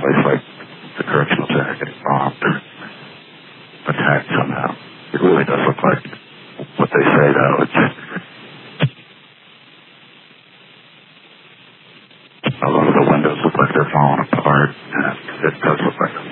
place like the correctional center getting bombed or attacked somehow. It really does look like what they say, though. It's a lot of the windows look like they're falling apart. It does look like